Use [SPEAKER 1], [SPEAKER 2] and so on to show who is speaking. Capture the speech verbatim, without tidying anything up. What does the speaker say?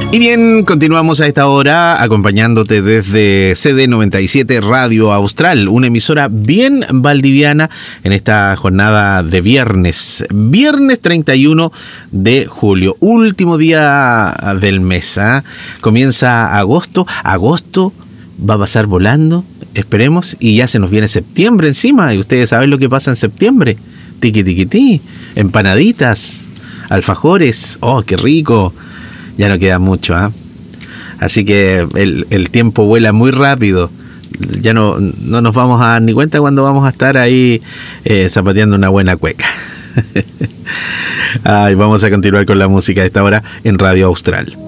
[SPEAKER 1] Y bien, continuamos a esta hora acompañándote desde C D noventa y siete Radio Austral, una emisora bien valdiviana en esta jornada de viernes, viernes treinta y uno de julio, último día del mes, ¿eh? Comienza agosto, agosto va a pasar volando, esperemos, y ya se nos viene septiembre encima, y ustedes saben lo que pasa en septiembre, tiqui tiqui ti, empanaditas, alfajores, oh, qué rico. Ya no queda mucho, ¿eh? Así que el, el tiempo vuela muy rápido. Ya no, no nos vamos a dar ni cuenta cuando vamos a estar ahí eh, zapateando una buena cueca. Ay, vamos a continuar con la música de esta hora en Radio Austral.